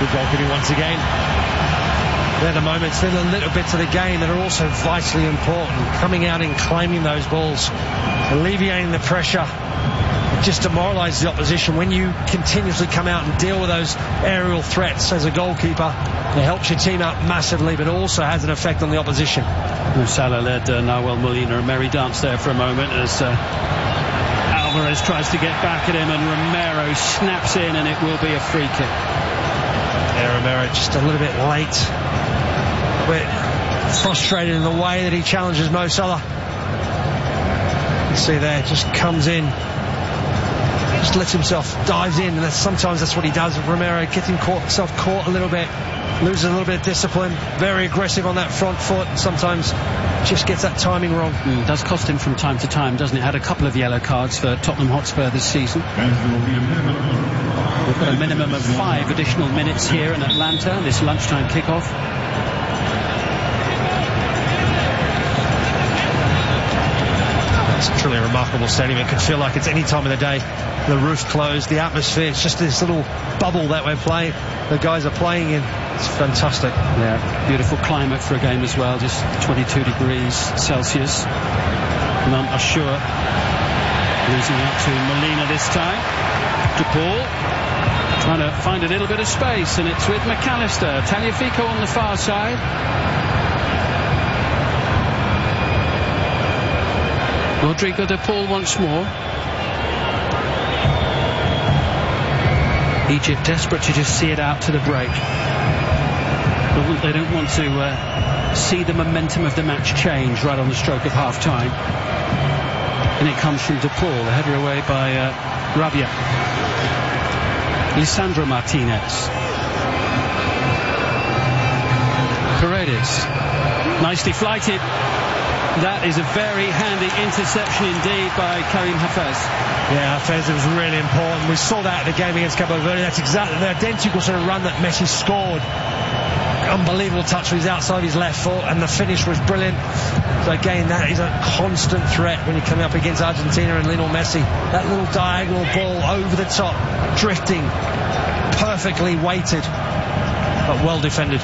Good goalkeeping once again. They're the moments, they're the little bits of the game that are also vitally important. Coming out and claiming those balls, alleviating the pressure. It just demoralises the opposition when you continuously come out and deal with those aerial threats as a goalkeeper. It helps your team out massively, but also has an effect on the opposition. Mo Salah led Nahuel Molina a merry dance there for a moment as Alvarez tries to get back at him, and Romero snaps in, and it will be a free kick. Yeah, Romero just a little bit late. A bit frustrated in the way that he challenges Mo Salah. You see there, just comes in, just lets himself, dives in, and sometimes that's what he does. Romero getting himself caught a little bit, loses a little bit of discipline, very aggressive on that front foot, and sometimes just gets that timing wrong. Does cost him from time to time, doesn't it? Had a couple of yellow cards for Tottenham Hotspur this season. We've got a minimum of 5 additional minutes here in Atlanta, this lunchtime kickoff. It's truly a remarkable stadium. It could feel like it's any time of the day. The roof closed, the atmosphere, it's just this little bubble that we're playing, the guys are playing in. It's fantastic. Yeah, beautiful climate for a game as well, just 22 degrees Celsius. None are sure. Losing out to Molina this time. De Paul trying to find a little bit of space, and it's with McAllister. Tagliafico on the far side. Rodrigo De Paul once more. Egypt desperate to just see it out to the break. They don't want to see the momentum of the match change right on the stroke of half time. And it comes from De Paul, the header away by Rabia. Lisandro Martinez. Paredes. Nicely flighted. That is a very handy interception indeed by Karim Hafez. Yeah, Hafez, it was really important. We saw that at the game against Cabo Verde. That's exactly the identical sort of run that Messi scored. Unbelievable touch with his outside his left foot, and the finish was brilliant. So again, that is a constant threat when you come up against Argentina and Lionel Messi. That little diagonal ball over the top, drifting, perfectly weighted, but well defended.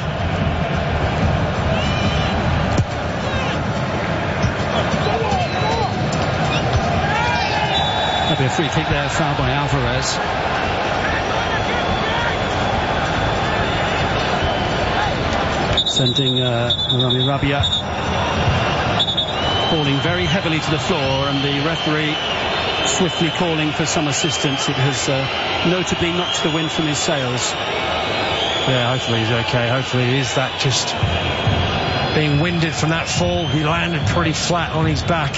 That'll be a free kick there, foul by Alvarez. Sending Rami Rabia falling very heavily to the floor, and the referee swiftly calling for some assistance. It has notably knocked the wind from his sails. Yeah, hopefully he's okay. Hopefully it is that just being winded from that fall. He landed pretty flat on his back.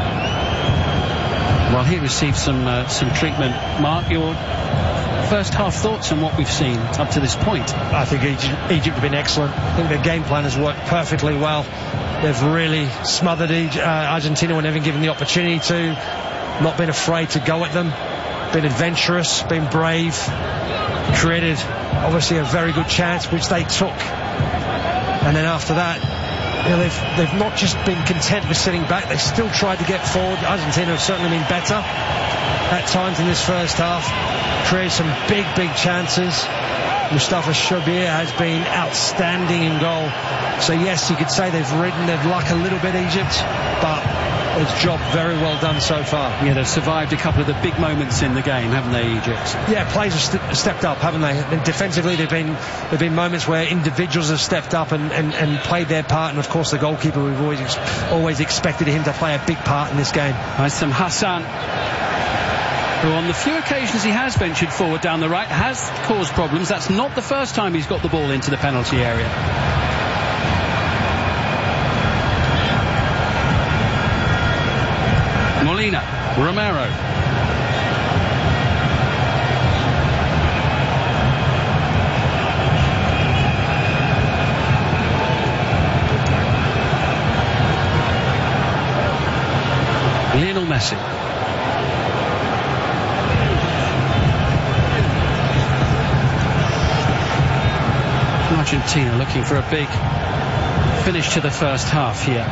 Well, he received some treatment. Mark, your first half thoughts on what we've seen up to this point? I think Egypt have been excellent. I think their game plan has worked perfectly well. They've really smothered Argentina whenever given the opportunity to. Not been afraid to go at them. Been adventurous, been brave. Created, obviously, a very good chance, which they took. And then after that, they've not just been content with sitting back, they still tried to get forward. Argentina have certainly been better at times in this first half, created some big chances. Mustafa Shobir has been outstanding in goal. So yes, you could say they've ridden their luck a little bit, Egypt, but it's job very well done so far. Yeah, they've survived a couple of the big moments in the game, haven't they, Egypt? Yeah, players have stepped up, haven't they? And defensively, there've been moments where individuals have stepped up and played their part. And of course, the goalkeeper, we've always expected him to play a big part in this game. Some Hassan, who on the few occasions he has ventured forward down the right, has caused problems. That's not the first time he's got the ball into the penalty area. Molina, Romero. Lionel Messi. Argentina looking for a big finish to the first half here.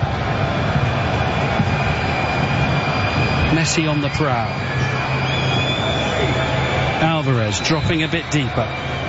Messi on the prowl. Alvarez dropping a bit deeper.